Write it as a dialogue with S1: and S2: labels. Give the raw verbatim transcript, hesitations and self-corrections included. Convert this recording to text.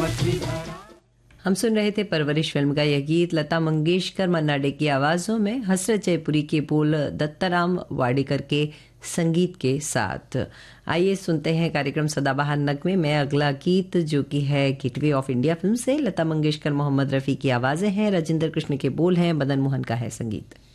S1: हम सुन रहे थे परवरिश फिल्म का यह गीत लता मंगेशकर मन्ना डे की आवाज़ों में, हसरत जयपुरी के बोल दत्ताराम वाडेकर के संगीत के साथ। आइए सुनते हैं कार्यक्रम सदाबहार नगमे में अगला गीत, जो कि है गेटवे ऑफ इंडिया फिल्म से। लता मंगेशकर, मोहम्मद रफ़ी की आवाज़ें हैं, राजेंद्र कृष्ण के बोल हैं, मदन मोहन का है संगीत।